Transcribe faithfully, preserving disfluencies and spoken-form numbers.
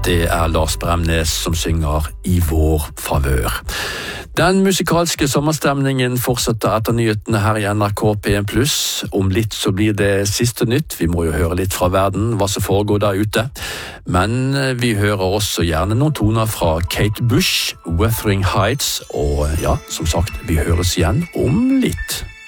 Det er Lars Bremnes som synger I vår favør. Den musikalske sommerstemningen fortsetter etter nyhetene her i N R K P en pluss. Om litt så blir det siste nytt. Vi må jo høre litt fra verden, hva som foregår der ute. Men vi hører også gjerne noen toner fra Kate Bush, Wuthering Heights, og ja, som sagt, vi høres igjen om litt.